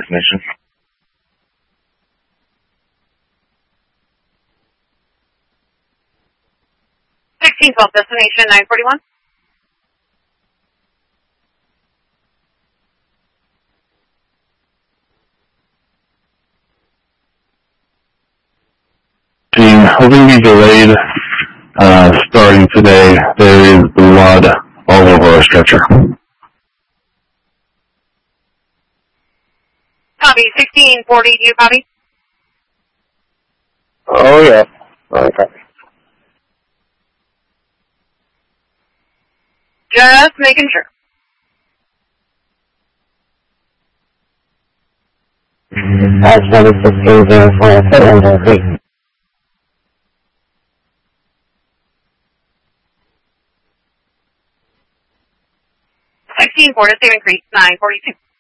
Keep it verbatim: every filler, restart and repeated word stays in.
destination. sixteen twelve, destination nine forty-one. Hoping to be delayed uh, starting today. There is blood all over our stretcher. Copy, sixteen forty, do you copy? Oh, yeah. Okay. Just making sure. That's number sixteen zero four, seven zero three. sixteen four to Saving Creek, nine forty-two.